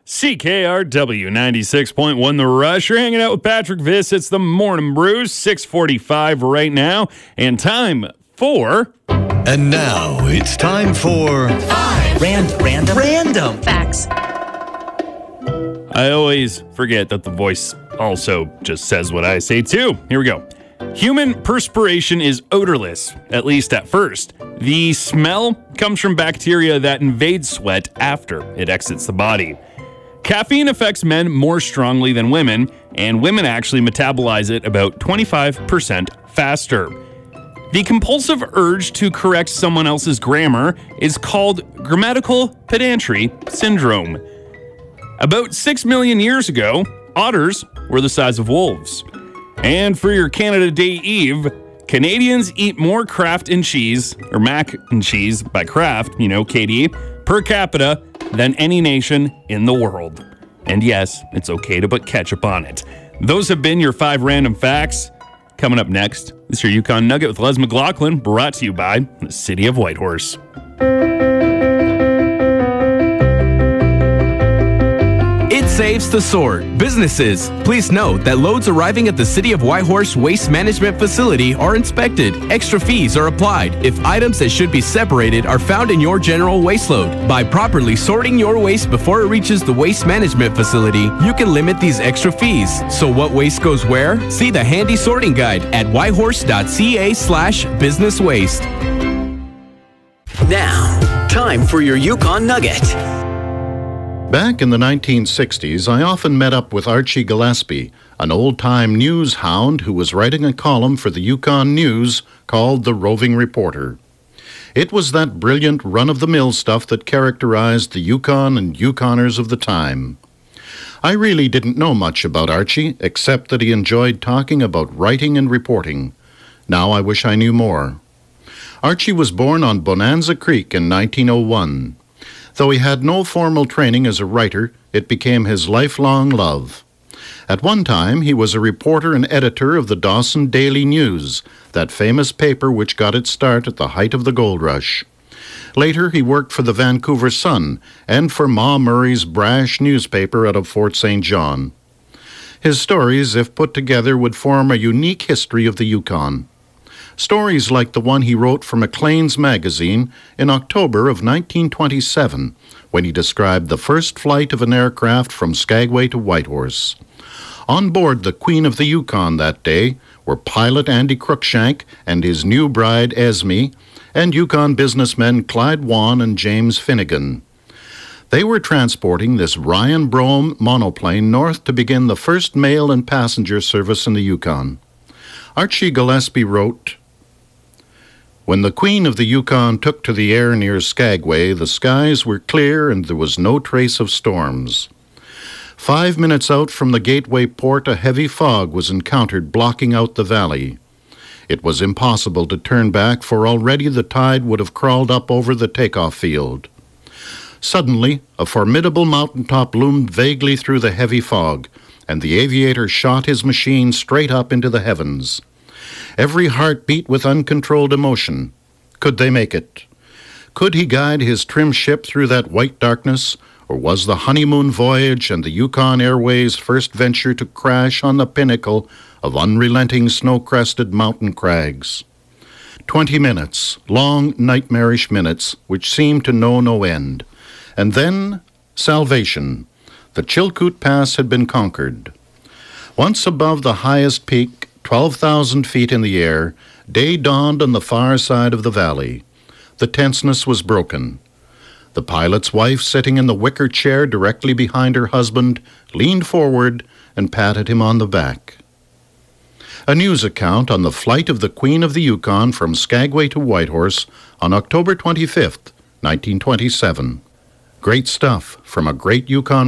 CKRW 96.1 The Rush. You're hanging out with Patrick Viss. It's the Morning Brews, 6:45 right now, and time for... And now it's time for... Random Facts. I always forget that the voice also just says what I say too. Here we go. Human perspiration is odorless, at least at first. The smell comes from bacteria that invade sweat after it exits the body. Caffeine affects men more strongly than women, and women actually metabolize it about 25% faster. The compulsive urge to correct someone else's grammar is called grammatical pedantry syndrome. About 6 million years ago, otters were the size of wolves. And for your Canada Day Eve, Canadians eat more Kraft and cheese, or mac and cheese by Kraft, KD, per capita than any nation in the world. And yes, it's okay to put ketchup on it. Those have been your 5 random facts. Coming up next, this is your Yukon Nugget with Les McLaughlin, brought to you by the City of Whitehorse. It saves the sort. Businesses, please note that loads arriving at the City of Whitehorse Waste Management Facility are inspected. Extra fees are applied if items that should be separated are found in your general waste load. By properly sorting your waste before it reaches the Waste Management Facility, you can limit these extra fees. So what waste goes where? See the handy sorting guide at whitehorse.ca/business waste. Now, time for your Yukon Nugget. Back in the 1960s, I often met up with Archie Gillespie, an old-time news hound who was writing a column for the Yukon News called The Roving Reporter. It was that brilliant run-of-the-mill stuff that characterized the Yukon and Yukoners of the time. I really didn't know much about Archie, except that he enjoyed talking about writing and reporting. Now I wish I knew more. Archie was born on Bonanza Creek in 1901. Though he had no formal training as a writer, it became his lifelong love. At one time, he was a reporter and editor of the Dawson Daily News, that famous paper which got its start at the height of the gold rush. Later, he worked for the Vancouver Sun and for Ma Murray's brash newspaper out of Fort St. John. His stories, if put together, would form a unique history of the Yukon. Stories like the one he wrote for Maclean's magazine in October of 1927, when he described the first flight of an aircraft from Skagway to Whitehorse. On board the Queen of the Yukon that day were pilot Andy Cruikshank and his new bride Esme, and Yukon businessmen Clyde Wan and James Finnegan. They were transporting this Ryan Brome monoplane north to begin the first mail and passenger service in the Yukon. Archie Gillespie wrote, "When the Queen of the Yukon took to the air near Skagway, the skies were clear and there was no trace of storms. 5 minutes out from the gateway port, a heavy fog was encountered blocking out the valley. It was impossible to turn back, for already the tide would have crawled up over the takeoff field. Suddenly, a formidable mountaintop loomed vaguely through the heavy fog, and the aviator shot his machine straight up into the heavens. Every heart beat with uncontrolled emotion. Could they make it? Could he guide his trim ship through that white darkness, or was the honeymoon voyage and the Yukon Airways' first venture to crash on the pinnacle of unrelenting snow-crested mountain crags? 20 minutes, long, nightmarish minutes, which seemed to know no end. And then, salvation. The Chilkoot Pass had been conquered. Once above the highest peak, 12,000 feet in the air, day dawned on the far side of the valley. The tenseness was broken. The pilot's wife, sitting in the wicker chair directly behind her husband, leaned forward and patted him on the back. A news account on the flight of the Queen of the Yukon from Skagway to Whitehorse on October 25th, 1927. Great stuff from a great Yukon